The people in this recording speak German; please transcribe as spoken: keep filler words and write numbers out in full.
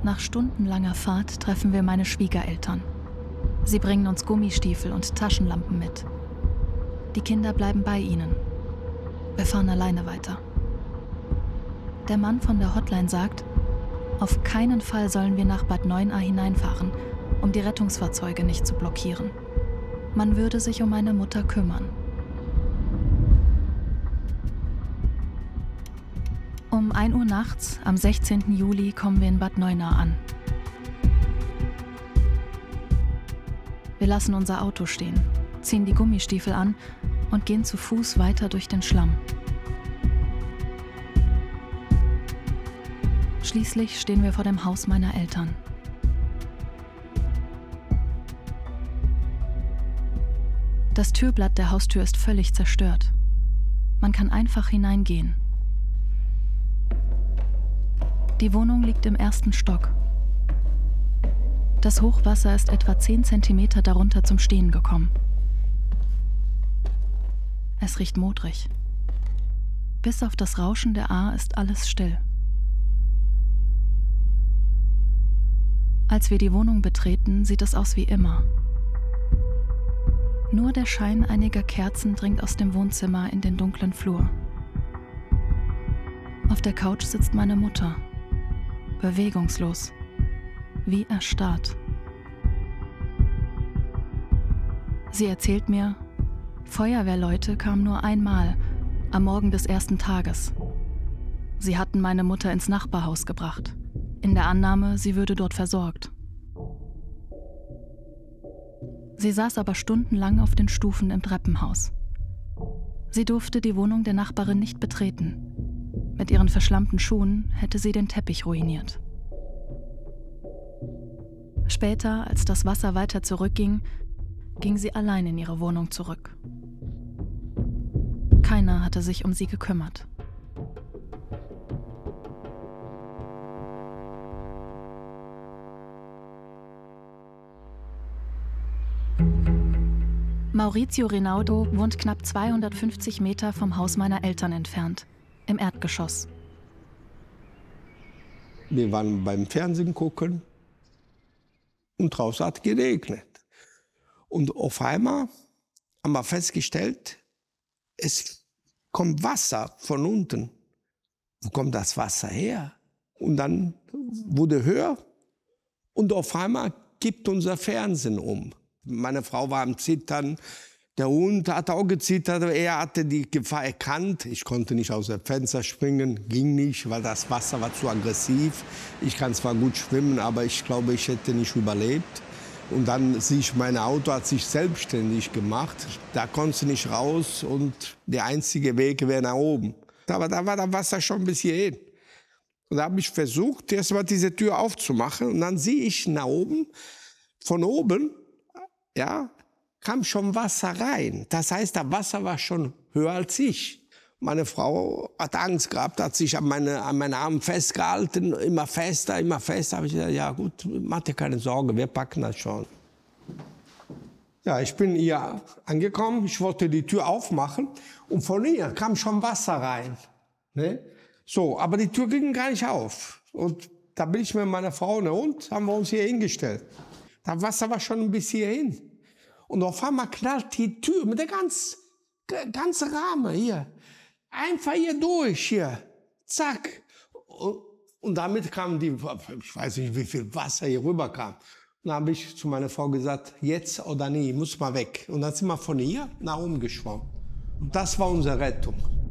Nach stundenlanger Fahrt treffen wir meine Schwiegereltern. Sie bringen uns Gummistiefel und Taschenlampen mit. Die Kinder bleiben bei ihnen. Wir fahren alleine weiter. Der Mann von der Hotline sagt, auf keinen Fall sollen wir nach Bad Neuenahr hineinfahren, um die Rettungsfahrzeuge nicht zu blockieren. Man würde sich um meine Mutter kümmern. Um ein Uhr nachts, am sechzehnten Juli, kommen wir in Bad Neuenahr an. Wir lassen unser Auto stehen, ziehen die Gummistiefel an und gehen zu Fuß weiter durch den Schlamm. Schließlich stehen wir vor dem Haus meiner Eltern. Das Türblatt der Haustür ist völlig zerstört. Man kann einfach hineingehen. Die Wohnung liegt im ersten Stock. Das Hochwasser ist etwa zehn Zentimeter darunter zum Stehen gekommen. Es riecht modrig. Bis auf das Rauschen der Ahr ist alles still. Als wir die Wohnung betreten, sieht es aus wie immer. Nur der Schein einiger Kerzen dringt aus dem Wohnzimmer in den dunklen Flur. Auf der Couch sitzt meine Mutter, bewegungslos, wie erstarrt. Sie erzählt mir, Feuerwehrleute kamen nur einmal, am Morgen des ersten Tages. Sie hatten meine Mutter ins Nachbarhaus gebracht, in der Annahme, sie würde dort versorgt. Sie saß aber stundenlang auf den Stufen im Treppenhaus. Sie durfte die Wohnung der Nachbarin nicht betreten. Mit ihren verschlammten Schuhen hätte sie den Teppich ruiniert. Später, als das Wasser weiter zurückging, ging sie allein in ihre Wohnung zurück. Keiner hatte sich um sie gekümmert. Maurizio Rinaudo wohnt knapp zweihundertfünfzig Meter vom Haus meiner Eltern entfernt, im Erdgeschoss. Wir waren beim Fernsehen gucken und draußen hat geregnet. Und auf einmal haben wir festgestellt, es kommt Wasser von unten. Wo kommt das Wasser her? Und dann wurde höher und auf einmal kippt unser Fernsehen um. Meine Frau war am Zittern, der Hund hat auch gezittert, aber er hatte die Gefahr erkannt. Ich konnte nicht aus dem Fenster springen, ging nicht, weil das Wasser war zu aggressiv. Ich kann zwar gut schwimmen, aber ich glaube, ich hätte nicht überlebt. Und dann sehe ich, mein Auto hat sich selbstständig gemacht. Da konnte sie nicht raus und der einzige Weg wäre nach oben. Aber da war das Wasser schon bis hierhin. Und da habe ich versucht, erst mal diese Tür aufzumachen. Und dann sehe ich nach oben, von oben, ja, kam schon Wasser rein. Das heißt, das Wasser war schon höher als ich. Meine Frau hat Angst gehabt, hat sich an meine, an meine Arme festgehalten, immer fester, immer fester. Habe ich gesagt, ja gut, mach dir keine Sorge, wir packen das schon. Ja, ich bin hier angekommen, ich wollte die Tür aufmachen und von hier kam schon Wasser rein. Ne? So, aber die Tür ging gar nicht auf. Und da bin ich mit meiner Frau und der Hund, haben wir uns hier hingestellt. Das Wasser war schon bis hierhin. Und auf einmal knallt die Tür mit der ganzen ganze Rahmen hier. Einfach hier durch, hier. Zack. Und, und damit kam die, ich weiß nicht, wie viel Wasser hier rüber kam. Und dann habe ich zu meiner Frau gesagt, jetzt oder nie, muss mal weg. Und dann sind wir von hier nach oben geschwommen. Und das war unsere Rettung.